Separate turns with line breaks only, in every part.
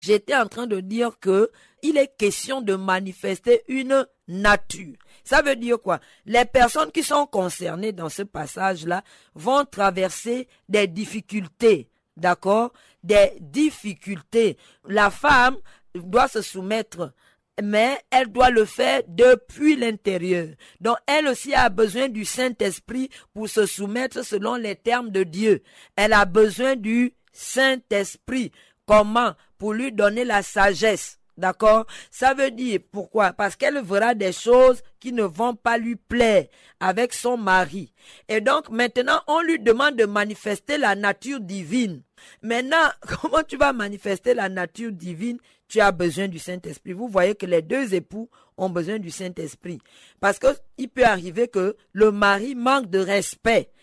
J'étais en train de dire que il est question de manifester une nature. Ça veut dire quoi? Les personnes qui sont concernées dans ce passage-là vont traverser des difficultés, d'accord? Des difficultés. La femme doit se soumettre, mais elle doit le faire depuis l'intérieur. Donc, elle aussi a besoin du Saint-Esprit pour se soumettre selon les termes de Dieu. Elle a besoin du Saint-Esprit. Comment? Pour lui donner la sagesse. D'accord? Ça veut dire pourquoi? Parce qu'elle verra des choses qui ne vont pas lui plaire avec son mari. Et donc, maintenant, on lui demande de manifester la nature divine. Maintenant, comment tu vas manifester la nature divine? Tu as besoin du Saint-Esprit. Vous voyez que les deux époux ont besoin du Saint-Esprit. Parce que il peut arriver que le mari manque de respect.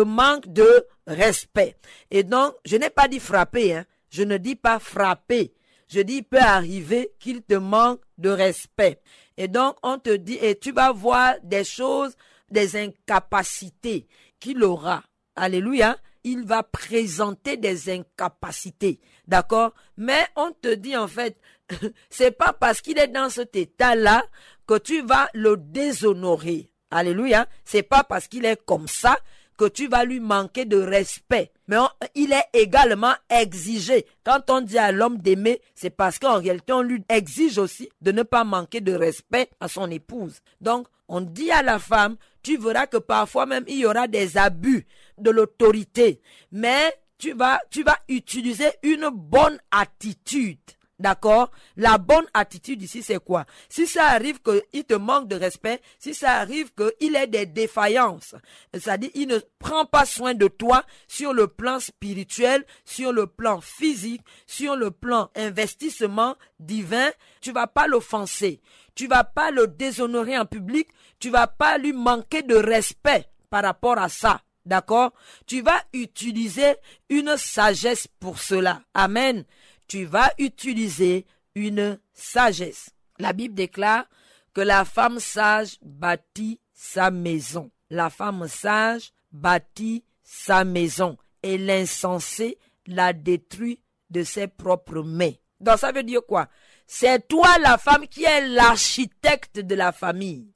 Et donc, je n'ai pas dit frapper, hein. Je ne dis pas frapper. Je dis, il peut arriver qu'il te manque de respect. Et donc, on te dit, et tu vas voir des choses, des incapacités qu'il aura. Alléluia. Il va présenter des incapacités. D'accord? Mais on te dit, en fait, c'est pas parce qu'il est dans cet état-là que tu vas le déshonorer. Alléluia. C'est pas parce qu'il est comme ça que tu vas lui manquer de respect. Mais il est également exigé. Quand on dit à l'homme d'aimer, c'est parce qu'en réalité, on lui exige aussi de ne pas manquer de respect à son épouse. Donc, on dit à la femme, tu verras que parfois même, il y aura des abus de l'autorité. Mais tu vas utiliser une bonne attitude. D'accord? La bonne attitude ici, c'est quoi? Si ça arrive qu'il te manque de respect, si ça arrive qu'il ait des défaillances, c'est-à-dire il ne prend pas soin de toi sur le plan spirituel, sur le plan physique, sur le plan investissement divin, tu vas pas l'offenser. Tu vas pas le déshonorer en public, tu vas pas lui manquer de respect par rapport à ça. D'accord? Tu vas utiliser une sagesse pour cela. Amen. Tu vas utiliser une sagesse. La Bible déclare que la femme sage bâtit sa maison. La femme sage bâtit sa maison et l'insensé la détruit de ses propres mains. Donc ça veut dire quoi? C'est toi la femme qui est l'architecte de la famille.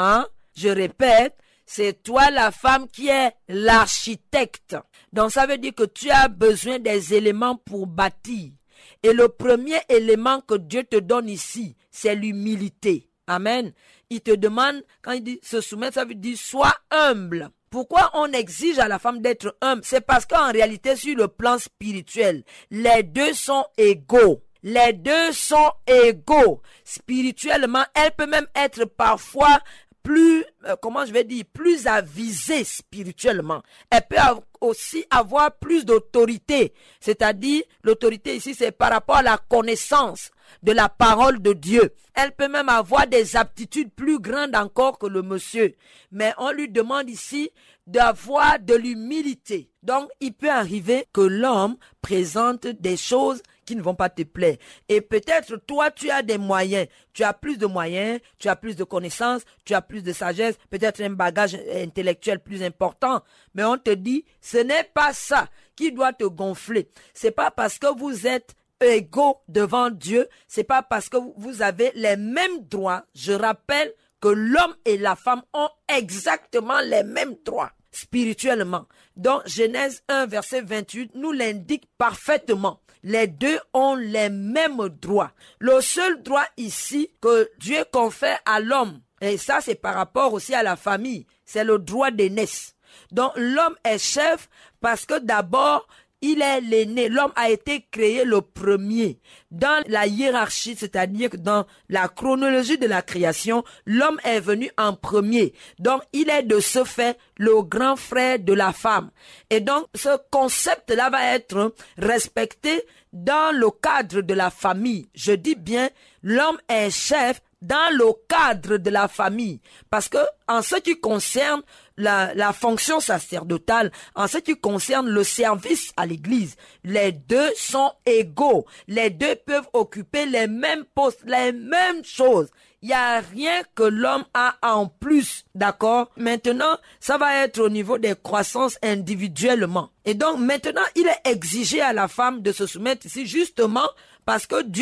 Je répète, c'est toi la femme qui est l'architecte. Donc ça veut dire que tu as besoin des éléments pour bâtir. Et le premier élément que Dieu te donne ici, c'est l'humilité. Amen. Il te demande, quand il dit se soumettre, ça veut dire sois humble. Pourquoi on exige à la femme d'être humble? C'est parce qu'en réalité, sur le plan spirituel, les deux sont égaux. Les deux sont égaux. Spirituellement, elle peut même être parfois plus, plus avisée spirituellement. Elle peut aussi avoir plus d'autorité. C'est-à-dire, l'autorité ici, c'est par rapport à la connaissance de la parole de Dieu. Elle peut même avoir des aptitudes plus grandes encore que le monsieur. Mais on lui demande ici d'avoir de l'humilité. Donc, il peut arriver que l'homme présente des choses qui ne vont pas te plaire. Et peut-être, toi, tu as des moyens. Tu as plus de moyens, tu as plus de connaissances, tu as plus de sagesse, peut-être un bagage intellectuel plus important. Mais on te dit, ce n'est pas ça qui doit te gonfler. C'est pas parce que vous êtes égaux devant Dieu, c'est pas parce que vous avez les mêmes droits. Je rappelle que l'homme et la femme ont exactement les mêmes droits spirituellement. Donc, Genèse 1, verset 28 nous l'indique parfaitement. Les deux ont les mêmes droits. Le seul droit ici que Dieu confère à l'homme, et ça c'est par rapport aussi à la famille, c'est le droit d'aînesse. Donc, l'homme est chef parce que d'abord, il est l'aîné. L'homme a été créé le premier. Dans la hiérarchie, c'est-à-dire que dans la chronologie de la création, l'homme est venu en premier. Donc, il est de ce fait le grand frère de la femme. Et donc, ce concept-là va être respecté dans le cadre de la famille. Je dis bien, l'homme est chef dans le cadre de la famille. Parce que, en ce qui concerne la fonction sacerdotale, en ce qui concerne le service à l'église, les deux sont égaux. Les deux peuvent occuper les mêmes postes, les mêmes choses. Il n'y a rien que l'homme a en plus, d'accord? Maintenant, ça va être au niveau des croissances individuellement. Et donc, maintenant, il est exigé à la femme de se soumettre ici justement Parce que Dieu